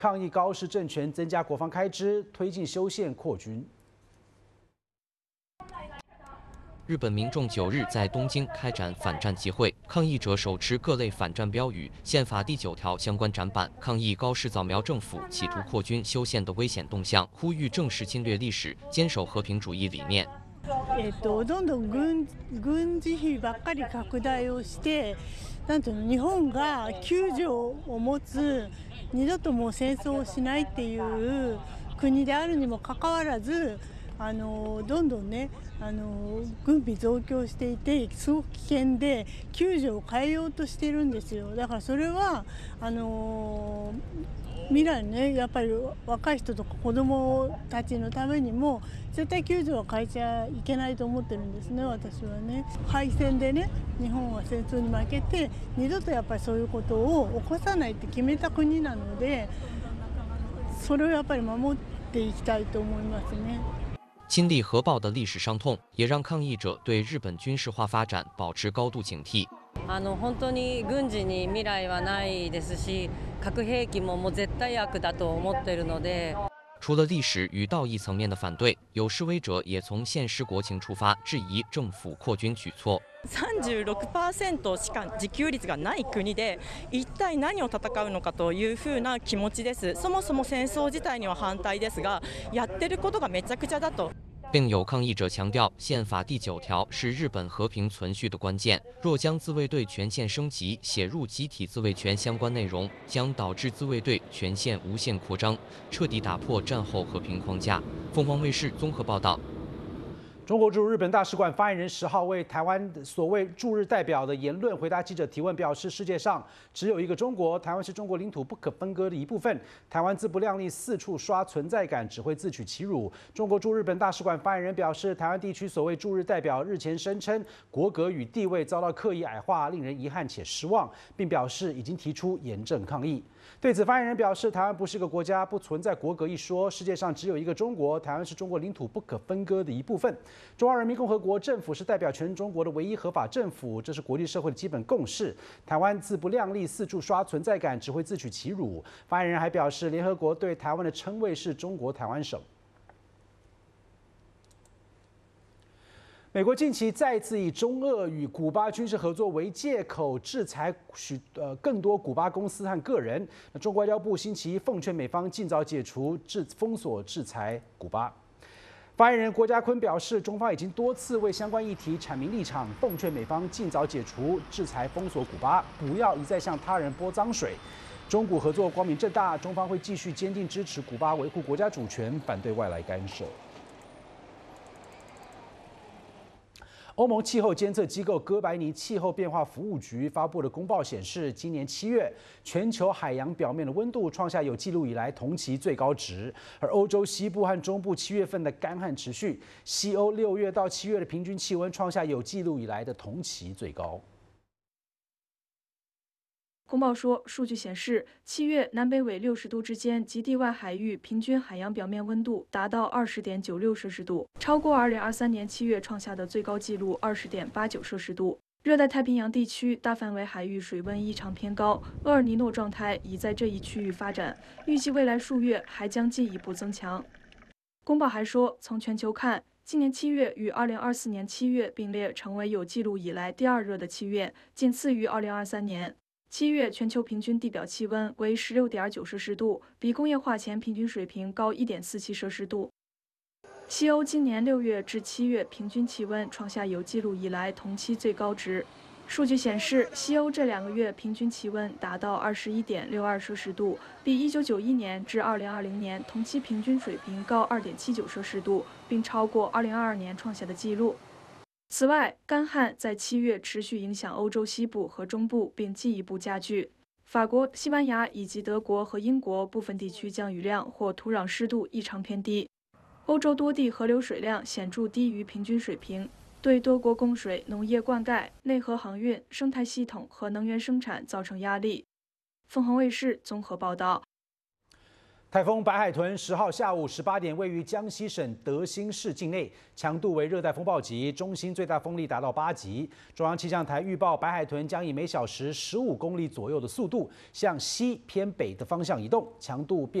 抗议高市政权增加国防开支，推进修宪扩军。 日本民众9日在东京开展反战集会，抗议者手持各类反战标语、宪法第9条相关展板，抗议高市早苗政府企图扩军修宪的危险动向，呼吁正视侵略历史，坚守和平主义理念。 どんどん軍事費ばっかり拡大をして、なんていうの、日本が9条を持つ二度ともう戦争をしないっていう国であるにもかかわらず、どんどんね。軍備増強していてすごく危険で9条を変えようとしてるんですよ。だからそれは未来ねやっぱり若い人とか子どもたちのためにも絶対9条は変えちゃいけないと思ってるんですね私はね。敗戦でね日本は戦争に負けて二度とやっぱりそういうことを起こさないって決めた国なのでそれをやっぱり守っていきたいと思いますね。 亲历核爆的历史伤痛，也让抗议者对日本军事化发展保持高度警惕。 本当に軍事に未来はないですし、核兵器ももう絶対悪だと思っているので。 除了历史与道义层面的反对，有示威者也从现实国情出发，质疑政府扩军举措。 36% しか自給率がない国で一体何を戦うのかというふうな気持ちです。そもそも戦争自体には反対ですが、やってることがめちゃくちゃだと。 并有抗议者强调，宪法第9条是日本和平存续的关键。若将自卫队权限升级写入集体自卫权相关内容，将导致自卫队权限无限扩张，彻底打破战后和平框架。凤凰卫视综合报道。 中国驻日本大使馆发言人10号为台湾所谓驻日代表的言论回答记者提问，表示世界上只有一个中国，台湾是中国领土不可分割的一部分。台湾自不量力，四处刷存在感，只会自取其辱。中国驻日本大使馆发言人表示，台湾地区所谓驻日代表日前声称国格与地位遭到刻意矮化，令人遗憾且失望，并表示已经提出严正抗议。对此，发言人表示，台湾不是个国家，不存在国格一说。世界上只有一个中国，台湾是中国领土不可分割的一部分。中华人民共和国政府是代表全中国的唯一合法政府，这是国际社会的基本共识。台湾自不量力，四处刷存在感，只会自取其辱。发言人还表示，联合国对台湾的称谓是中国台湾省。美国近期再次以中俄与古巴军事合作为借口，制裁更多古巴公司和个人。中国外交部星期一奉劝美方尽早解除封锁制裁古巴。发言人郭家坤表示，中方已经多次为相关议题阐明立场，奉劝美方尽早解除制裁封锁古巴，不要一再向他人泼脏水。中古合作光明正大，中方会继续坚定支持古巴维护国家主权，反对外来干涉。欧盟气候监测机构哥白尼气候变化服务局发布的公报显示，今年7月，全球海洋表面的温度创下有记录以来同期最高值，而欧洲西部和中部7月份的干旱持续，西欧6月到7月的平均气温创下有记录以来的同期最高。 公报说，数据显示，7月南北纬60度之间及地外海域平均海洋表面温度达到20.96摄氏度，超过2023年7月创下的最高纪录20.89摄氏度。热带太平洋地区大范围海域水温异常偏高，厄尔尼诺状态已在这一区域发展，预计未来数月还将进一步增强。公报还说，从全球看，今年7月与2024年7月并列成为有记录以来第2热的7月，仅次于2023年。7月全球平均地表气温为16.9摄氏度，比工业化前平均水平高1.47摄氏度。西欧今年6月至7月平均气温创下有记录以来同期最高值。数据显示，西欧这2个月平均气温达到21.62摄氏度，比1991年至2020年同期平均水平高2.79摄氏度，并超过2022年创下的纪录。此外，干旱在7月持续影响欧洲西部和中部，并进一步加剧。法国、西班牙以及德国和英国部分地区降雨量或土壤湿度异常偏低。欧洲多地河流水量显著低于平均水平，对多国供水、农业灌溉、内河航运、生态系统和能源生产造成压力。凤凰卫视综合报道。 台风白海豚10号下午18点，位于江西省德兴市境内，强度为热带风暴级，中心最大风力达到8级。中央气象台预报，白海豚将以每小时15公里左右的速度向西偏北的方向移动，强度变。